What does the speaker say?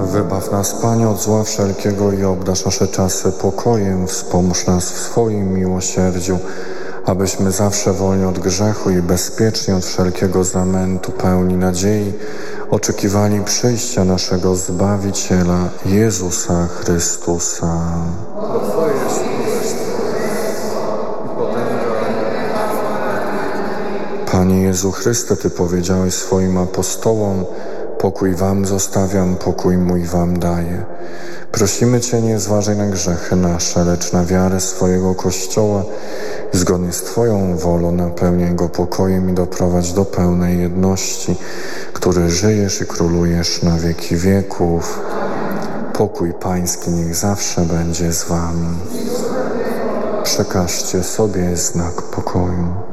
Wybaw nas, Panie, od zła wszelkiego i obdarz nasze czasy pokojem. Wspomóż nas w swoim miłosierdziu, abyśmy zawsze wolni od grzechu i bezpiecznie od wszelkiego zamętu, pełni nadziei, oczekiwali przyjścia naszego Zbawiciela, Jezusa Chrystusa. Twoje jest królestwo i potęga. Panie Jezu Chryste, Ty powiedziałeś swoim apostołom: pokój wam zostawiam, pokój mój wam daję. Prosimy Cię, nie zważaj na grzechy nasze, lecz na wiarę swojego Kościoła. Zgodnie z Twoją wolą napełniaj go pokojem i doprowadź do pełnej jedności, który żyjesz i królujesz na wieki wieków. Pokój Pański niech zawsze będzie z Wami. Przekażcie sobie znak pokoju.